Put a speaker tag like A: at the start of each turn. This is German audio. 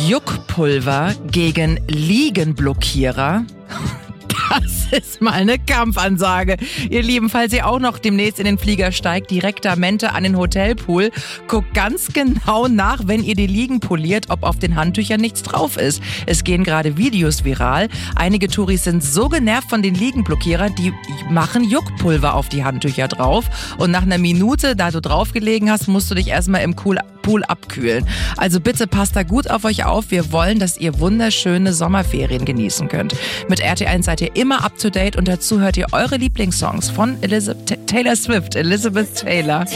A: Juckpulver gegen Liegenblockierer. Das ist mal eine Kampfansage. Ihr Lieben, falls ihr auch noch demnächst in den Flieger steigt, direktamente an den Hotelpool, guckt ganz genau nach, wenn ihr die Liegen poliert, ob auf den Handtüchern nichts drauf ist. Es gehen gerade Videos viral. Einige Touris sind so genervt von den Liegenblockierern, die machen Juckpulver auf die Handtücher drauf. Und nach einer Minute, da du drauf gelegen hast, musst du dich erstmal im Pool abkühlen. Also bitte passt da gut auf euch auf. Wir wollen, dass ihr wunderschöne Sommerferien genießen könnt. Mit RT1 seid ihr immer up to date und dazu hört ihr eure Lieblingssongs von Taylor Swift, Elizabeth Taylor.